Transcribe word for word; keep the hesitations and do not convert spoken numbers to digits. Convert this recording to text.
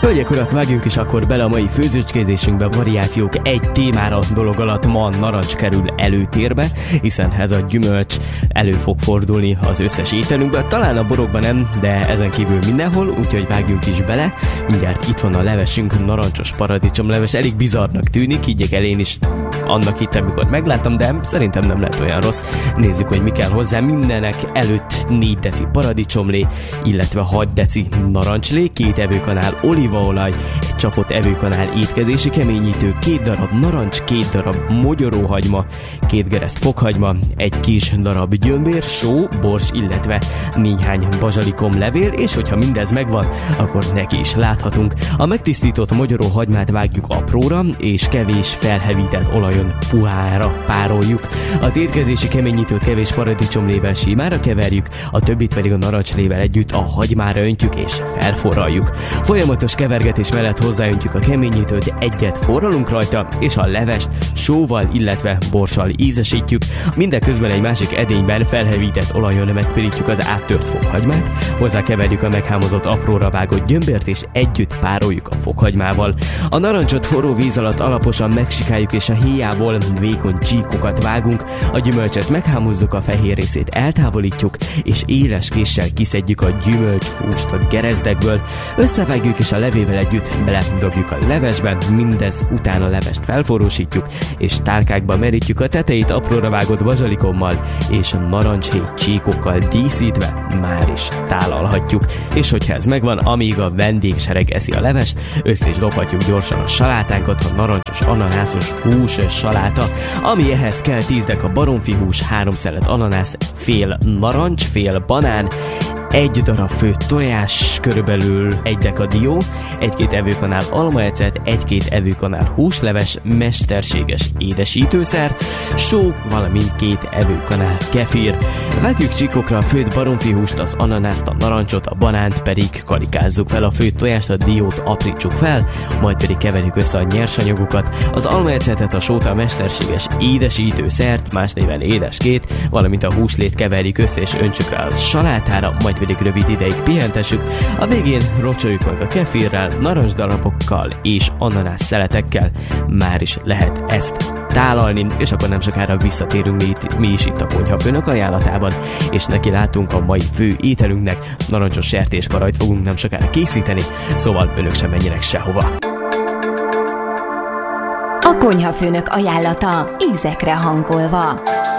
Hölgyek, urak, vágjunk is akkor bele a mai főzőcskézésünkbe. Variációk egy témára, dolog alatt ma narancs kerül előtérbe, hiszen ez a gyümölcs elő fog fordulni az összes ételünkben. Talán a borokban nem, de ezen kívül mindenhol, úgyhogy vágjunk is bele. Mindjárt itt van a levesünk, narancsos paradicsomleves. Elég bizarrnak tűnik, higgyék el, én is annak hittem, mikor megláttam, de szerintem nem lett olyan rossz. Nézzük, hogy mi kell hozzá. Mindenek előtt négy deci paradicsomlé, illetve hat deci narancslé, két evőkanál olívaolaj, egy csapott evőkanál étkezési keményítő, két darab narancs, két darab mogyoróhagyma, két gereszt fokhagyma, egy kis darab gyömbér, só, bors, illetve néhány bazsalikom levél, és hogyha mindez megvan, akkor neki is láthatunk. A megtisztított mogyoróhagymát vágjuk apróra, és kevés felhevített olajon puhára pároljuk. Az étkezési keményítőt kevés paradicsomlével símára keverjük, a többit pedig a narancslével együtt a hagymára öntjük és felforraljuk. Folyamatos kevergetés mellett hozzáöntjük a keményítőt, egyet forralunk rajta, és a levest sóval, illetve borssal ízesítjük. Mindeközben egy másik edényben felhevített olajon megpirítjuk az áttört fokhagymát, hozzá keverjük a meghámozott apróra vágott gyömbért, és együtt pároljuk a fokhagymával. A narancsot forró víz alatt alaposan megsikáljuk, és a héjából vékony csíkokat vágunk, a gyümölcset meghámozzuk, a fehér részét eltávolítjuk, és éles késsel kiszedjük a gyümölcshúst a gerezdekből, összevágjuk, és a levével együtt beledobjuk a levesbe, mindez után a levest felforrósítjuk, és tálkákba merítjük, a tetejét apróra vágott bazsalikommal és narancshéj csíkokkal díszítve már is tálalhatjuk. És hogyha ez megvan, amíg a vendégsereg eszi a levest, össze is dobhatjuk gyorsan a salátánkat, a narancsos ananászos húsos saláta, ami ehhez kell: tíz deka baromfihús, három szelet ananász, fél narancs, fél banán, egy darab főtt tojás, körülbelül egy deka dió, egy-két evőkanál almaecet, egy-két evőkanál húsleves, mesterséges édesítőszer, só, valamint két evőkanál kefir. Vágjuk csíkokra a főtt baromfihúst, az ananászt, a narancsot, a banánt pedig karikázzuk fel, a főtt tojást, a diót aprítsuk fel, majd pedig keverjük össze a nyersanyagokat, az almaecetet, a sót, a mesterséges édesítőszert, más néven édeskét, valamint a húslét keverjük össze és öntsük rá a salátára, majd pedig rövid ideig pihentessük, a végén rocsoljuk meg a kefirrel, narancsdarabokkal és ananász szeletekkel. Már is lehet ezt tálalni, és akkor nem sokára visszatérünk mi, itt, mi is itt a Konyhafőnök ajánlatában, és neki látunk a mai fő ételünknek. Narancsos sertéskarajt fogunk nem sokára készíteni, szóval önök sem menjenek sehova. A Konyhafőnök ajánlata, ízekre hangolva.